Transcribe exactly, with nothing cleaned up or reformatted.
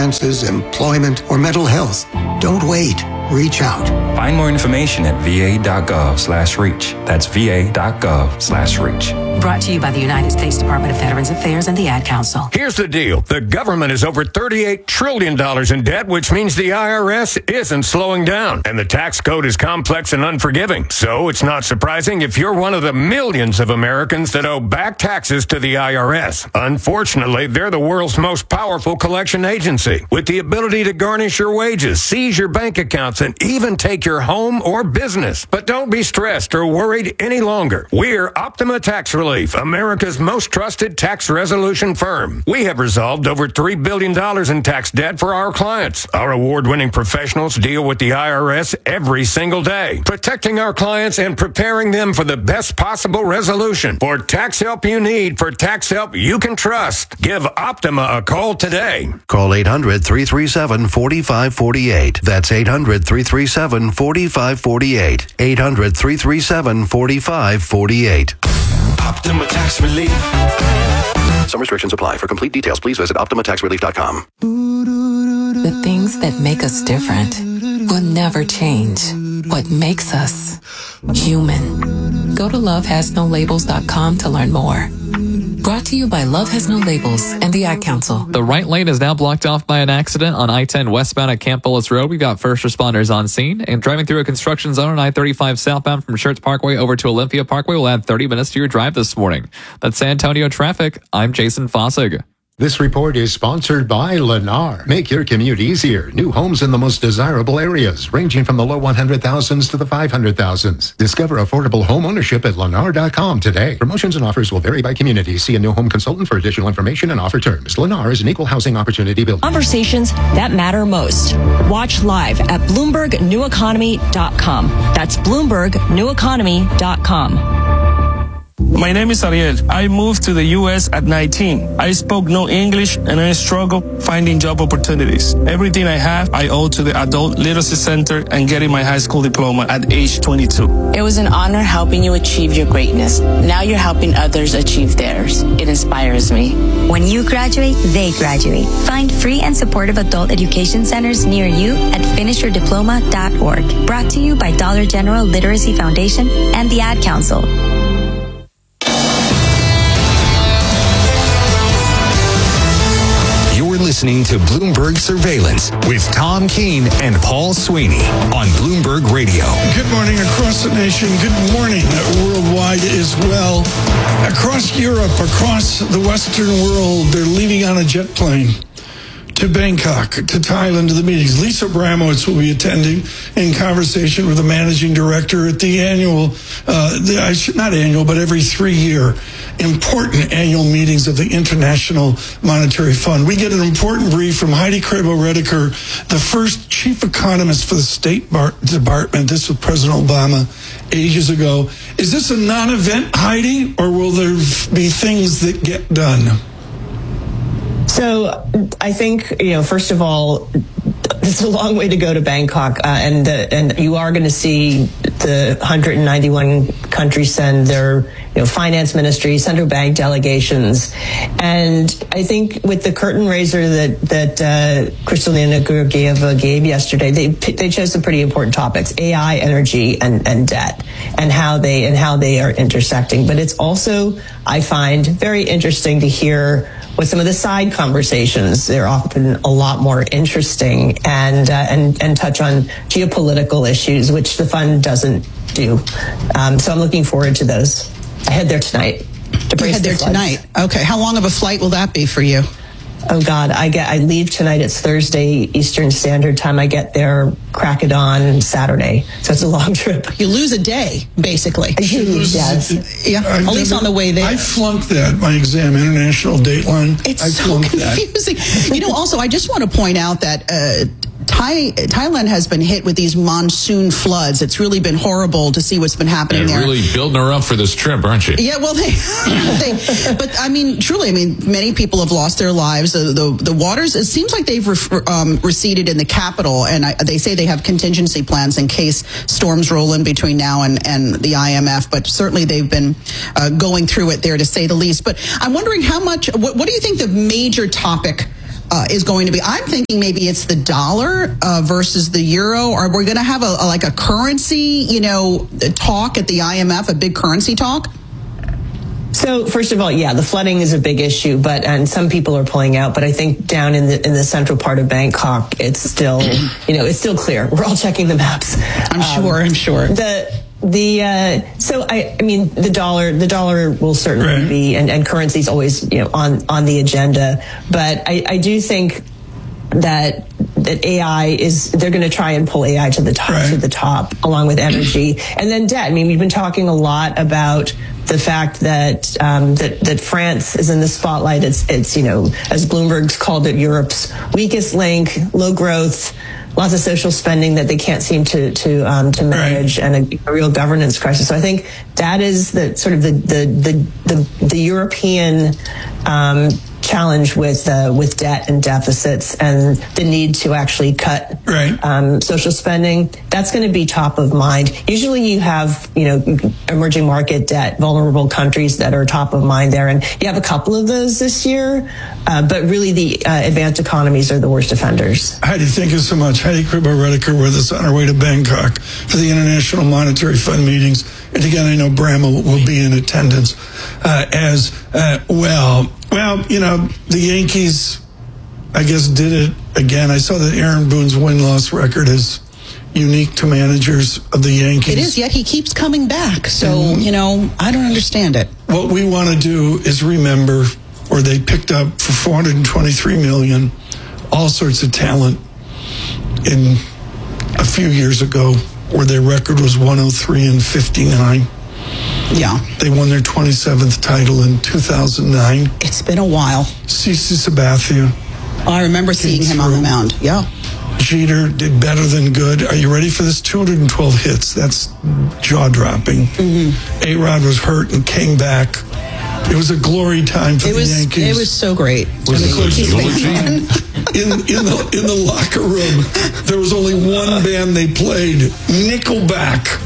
finances, employment, or mental health. Don't wait. Reach out. Find more information at va.gov slash reach. That's va.gov slash reach. Brought to you by the United States Department of Veterans Affairs and the Ad Council. Here's the deal. The government is over thirty-eight trillion dollars in debt, which means the I R S isn't slowing down. And the tax code is complex and unforgiving. So it's not surprising if you're one of the millions of Americans that owe back taxes to the I R S. Unfortunately, they're the world's most powerful collection agency, with the ability to garnish your wages, seize your bank accounts, and even take your home or business. But don't be stressed or worried any longer. We're Optima Tax Relief, America's most trusted tax resolution firm. We have resolved over three billion dollars in tax debt for our clients. Our award-winning professionals deal with the I R S every single day, protecting our clients and preparing them for the best possible resolution. For tax help you need, for tax help you can trust, give Optima a call today. Call eight hundred, three three seven, four five four eight. That's eight hundred, three three seven, four five four eight. eight hundred, three three seven, four five four eight. Optima Tax Relief. Some restrictions apply. For complete details, please visit optima tax relief dot com. The things that make us different will never change. What makes us human. Go to love has no labels dot com to learn more. Brought to you by Love Has No Labels and the Ad Council. The right lane is now blocked off by an accident on I ten westbound at Camp Bullis Road. We've got first responders on scene. And driving through a construction zone on I thirty-five southbound from Schertz Parkway over to Olympia Parkway will add thirty minutes to your drive this morning. That's San Antonio traffic. I'm Jason Fossig. This report is sponsored by Lennar. Make your commute easier. New homes in the most desirable areas, ranging from the low one hundred thousands to the five hundred thousands. Discover affordable home ownership at lennar dot com today. Promotions and offers will vary by community. See a new home consultant for additional information and offer terms. Lennar is an equal housing opportunity builder. Conversations that matter most. Watch live at bloomberg new economy dot com. That's bloomberg new economy dot com. My name is Ariel. I moved to the U S at nineteen. I spoke no English and I struggled finding job opportunities. Everything I have, I owe to the Adult Literacy Center and getting my high school diploma at age twenty-two. It was an honor helping you achieve your greatness. Now you're helping others achieve theirs. It inspires me. When you graduate, they graduate. Find free and supportive adult education centers near you at finish your diploma dot org. Brought to you by Dollar General Literacy Foundation and the Ad Council. Listening to Bloomberg Surveillance with Tom Keene and Paul Sweeney on Bloomberg Radio. Good morning across the nation. Good morning worldwide as well. Across Europe, across the Western world, they're leaving on a jet plane to Bangkok, to Thailand, to the meetings. Lisa Abramowitz will be attending in conversation with the managing director at the annual, uh, the, I should, not annual, but every three-year important annual meetings of the International Monetary Fund. We get an important brief from Heidi Krebo-Redeker, the first chief economist for the State Bar- Department. This was President Obama ages ago. Is this a non-event, Heidi, or will there be things that get done? So I think, you know, first of all, it's a long way to go to Bangkok, uh, and uh, and you are going to see the one hundred ninety-one countries send their, you know, finance ministries, central bank delegations, and I think with the curtain raiser that that uh, Kristalina Georgieva gave yesterday, they they chose some pretty important topics: A I, energy, and and debt, and how they and how they are intersecting. But it's also, I find, very interesting to hear with some of the side conversations. They're often a lot more interesting and uh, and and touch on geopolitical issues, which the fund doesn't do. Um, so I'm looking forward to those. I head there tonight. To you head there floods. tonight. Okay. How long of a flight will that be for you? Oh God, I get. I leave tonight. It's Thursday Eastern Standard Time. I get there crack of dawn Saturday, so it's a long trip. You lose a day, basically. I do, yes. Yeah, I've at least never, on the way there. I flunked that, my exam, International Dateline. It's I so confusing. That. You know, also, I just want to point out that uh, Thai, Thailand has been hit with these monsoon floods. It's really been horrible to see what's been happening They're there. Really building her up for this trip, aren't you? Yeah, well, they, they, but I mean, truly, I mean, many people have lost their lives. The the, the waters, it seems like they've re- um, receded in the capital, and I, they say they have contingency plans in case storms roll in between now and, and the I M F, but certainly they've been uh, going through it there, to say the least. But I'm wondering how much, what, what do you think the major topic uh, is going to be? I'm thinking maybe it's the dollar uh, versus the euro. Are we going to have a, a like a currency, you know, talk at the I M F, a big currency talk? So first of all, yeah, the flooding is a big issue, but and some people are pulling out. But I think down in the in the central part of Bangkok, it's still, you know, it's still clear. We're all checking the maps. I'm um, sure. I'm sure. The the uh, so I I mean the dollar the dollar will certainly right. be and, and currency is always, you know, on on the agenda. But I, I do think that that A I is, they're going to try and pull A I to the top, right. to the top, along with energy. And then debt. I mean, we've been talking a lot about the fact that um, that that France is in the spotlight. It's, it's, you know, as Bloomberg's called it, Europe's weakest link, low growth, lots of social spending that they can't seem to to um, to manage, right. and a, a real governance crisis. So I think that is the sort of the the the the, the European um, challenge with uh, with debt and deficits and the need to actually cut right. um, social spending. That's going to be top of mind. Usually you have, you know, emerging market debt, vulnerable countries that are top of mind there. And you have a couple of those this year, uh, but really the uh, advanced economies are the worst offenders. Heidi, thank you so much. Heidi Kribo-Redeker with us on our way to Bangkok for the International Monetary Fund meetings. And again, I know Bram will, will be in attendance uh, as uh, well. Well, you know, the Yankees, I guess, did it again. I saw that Aaron Boone's win-loss record is unique to managers of the Yankees. It is, yet he keeps coming back. So, mm-hmm. you know, I don't understand it. What we want to do is remember, or they picked up for four hundred twenty-three million dollars, all sorts of talent in a few years ago, where their record was one oh three and fifty-nine. Yeah. They won their twenty-seventh title in two thousand nine. It's been a while. CeCe Sabathia. I remember seeing him on the mound. Yeah. Jeter did better than good. Are you ready for this? two hundred twelve hits. That's jaw-dropping. Mm-hmm. A-Rod was hurt and came back. It was a glory time for it the was, Yankees. It was so great. Was it in, in, the, in the locker room, there was only one band they played, Nickelback.